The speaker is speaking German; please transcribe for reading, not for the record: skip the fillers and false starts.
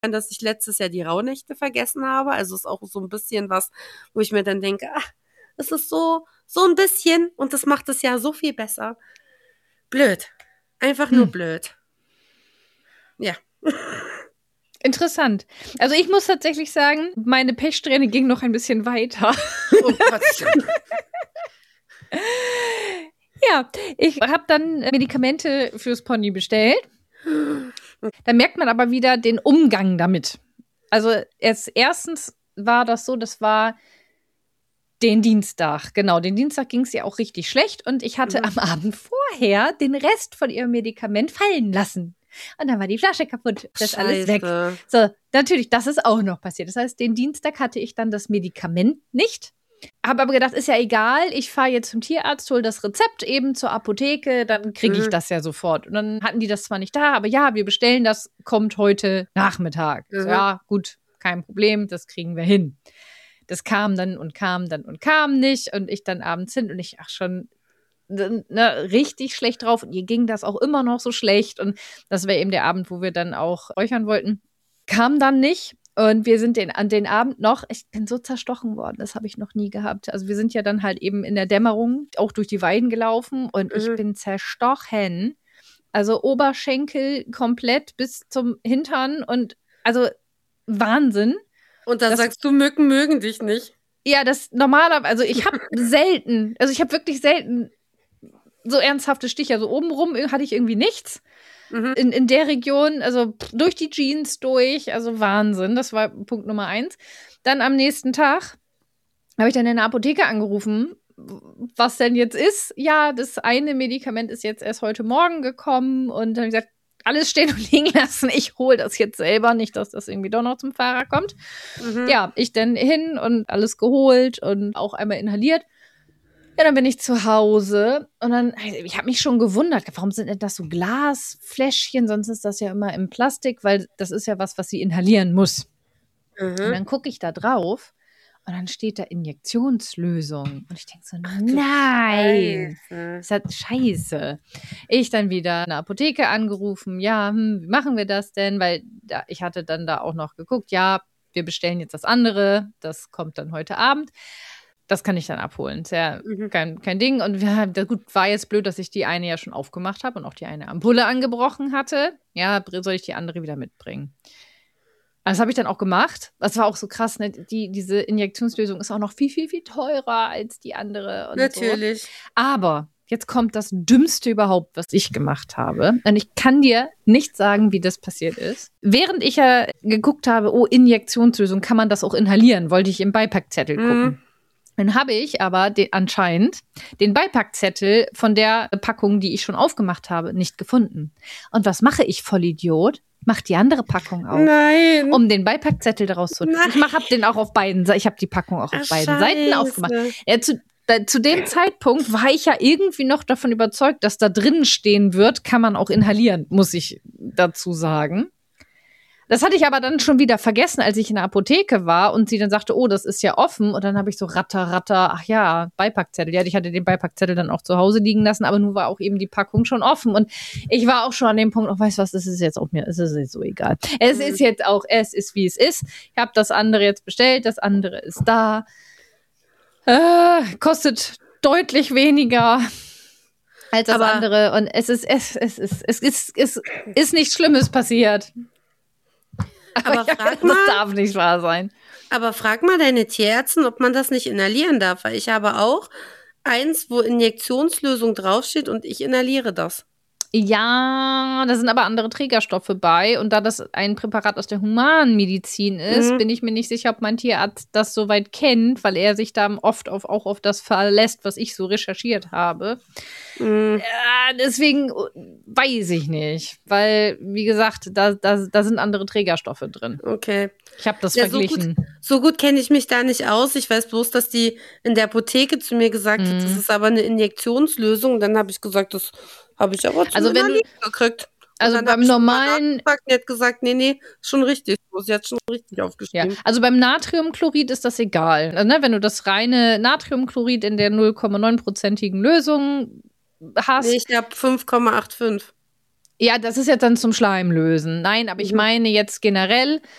dass ich letztes Jahr die Rauhnächte vergessen habe. Also ist auch so ein bisschen was, wo ich mir dann denke, ach, es ist so ein bisschen und das macht es ja so viel besser. Blöd. Einfach nur blöd. Ja. Interessant. Also ich muss tatsächlich sagen, meine Pechsträhne ging noch ein bisschen weiter. Oh Gott. Ja, ich habe dann Medikamente fürs Pony bestellt. Da merkt man aber wieder den Umgang damit. Also erstens war das so, das war den Dienstag. Genau, den Dienstag ging es ihr auch richtig schlecht und ich hatte am Abend vorher den Rest von ihrem Medikament fallen lassen. Und dann war die Flasche kaputt. Das ist alles weg. So, natürlich, das ist auch noch passiert. Das heißt, den Dienstag hatte ich dann das Medikament nicht. Habe aber gedacht, ist ja egal, ich fahre jetzt zum Tierarzt, hole das Rezept eben zur Apotheke, dann kriege ich das ja sofort. Und dann hatten die das zwar nicht da, aber ja, wir bestellen das, kommt heute Nachmittag. So, ja, gut, kein Problem, das kriegen wir hin. Das kam dann und kam nicht und ich dann abends hin und ich schon richtig schlecht drauf und ihr ging das auch immer noch so schlecht und das wäre eben der Abend, wo wir dann auch räuchern wollten. Kam dann nicht. Und wir sind an den Abend noch, ich bin so zerstochen worden, das habe ich noch nie gehabt. Also wir sind ja dann halt eben in der Dämmerung auch durch die Weiden gelaufen und ich bin zerstochen. Also Oberschenkel komplett bis zum Hintern und also Wahnsinn. Und da sagst du, Mücken mögen dich nicht. Ja, das normalerweise, also ich habe wirklich selten so ernsthafte Stiche. Also obenrum hatte ich irgendwie nichts. In der Region, also durch die Jeans durch, also Wahnsinn. Das war Punkt Nummer 1. Dann am nächsten Tag habe ich dann in der Apotheke angerufen, was denn jetzt ist. Ja, das eine Medikament ist jetzt erst heute Morgen gekommen und dann habe ich gesagt, alles stehen und liegen lassen. Ich hole das jetzt selber, nicht, dass das irgendwie doch noch zum Fahrer kommt. Ja, ich dann hin und alles geholt und auch einmal inhaliert. Ja, dann bin ich zu Hause und dann, ich habe mich schon gewundert, warum sind denn das so Glasfläschchen? Sonst ist das ja immer im Plastik, weil das ist ja was sie inhalieren muss. Und dann gucke ich da drauf und dann steht da Injektionslösung. Und ich denke so, nein, ist das scheiße. Ich dann wieder eine Apotheke angerufen, ja, wie machen wir das denn? Weil ich hatte dann da auch noch geguckt, ja, wir bestellen jetzt das andere, das kommt dann heute Abend. Das kann ich dann abholen. Ist ja kein Ding. Und gut, war jetzt blöd, dass ich die eine ja schon aufgemacht habe und auch die eine Ampulle angebrochen hatte. Ja, soll ich die andere wieder mitbringen? Das habe ich dann auch gemacht. Das war auch so krass, ne? Diese Injektionslösung ist auch noch viel, viel, viel teurer als die andere. Und natürlich. So. Aber jetzt kommt das Dümmste überhaupt, was ich gemacht habe. Und ich kann dir nicht sagen, wie das passiert ist. Während ich ja geguckt habe, Injektionslösung, kann man das auch inhalieren, wollte ich im Beipackzettel gucken. Dann habe ich aber anscheinend den Beipackzettel von der Packung, die ich schon aufgemacht habe, nicht gefunden. Und was mache ich, Vollidiot? Mach die andere Packung auf. Nein. Um den Beipackzettel daraus zu nehmen. Ich habe den auch auf beiden Seiten. Ich habe die Packung auch auf beiden Seiten aufgemacht. Ja, zu dem Zeitpunkt war ich ja irgendwie noch davon überzeugt, dass da drin stehen wird, kann man auch inhalieren, muss ich dazu sagen. Das hatte ich aber dann schon wieder vergessen, als ich in der Apotheke war und sie dann sagte, das ist ja offen. Und dann habe ich so ratter, ach ja, Beipackzettel. Ja, ich hatte den Beipackzettel dann auch zu Hause liegen lassen, aber nun war auch eben die Packung schon offen. Und ich war auch schon an dem Punkt, weißt du was, das ist jetzt auch mir, es ist jetzt so egal. Es ist jetzt auch, es ist wie es ist. Ich habe das andere jetzt bestellt, das andere ist da. Kostet deutlich weniger als das andere. Und es ist nichts Schlimmes passiert. Aber frag mal, das darf nicht wahr sein. Aber frag mal deine Tierärztin, ob man das nicht inhalieren darf. Weil ich habe auch eins, wo Injektionslösung draufsteht und ich inhaliere das. Ja, da sind aber andere Trägerstoffe bei. Und da das ein Präparat aus der Humanmedizin ist, bin ich mir nicht sicher, ob mein Tierarzt das soweit kennt, weil er sich da oft auch auf das verlässt, was ich so recherchiert habe. Deswegen weiß ich nicht. Weil, wie gesagt, da sind andere Trägerstoffe drin. Okay. Ich habe das verglichen. So gut kenne ich mich da nicht aus. Ich weiß bloß, dass die in der Apotheke zu mir gesagt hat, das ist aber eine Injektionslösung. Und dann habe ich gesagt, das habe ich aber zu gekriegt. Also beim normalen. Die hat gesagt, nee, schon richtig. Sie hat schon richtig aufgeschrieben. Ja, also beim Natriumchlorid ist das egal. Also, wenn du das reine Natriumchlorid in der 0,9%igen Lösung hast. Nee, ich habe 5,85. Ja, das ist jetzt dann zum Schleimlösen. Nein, aber ich meine jetzt generell,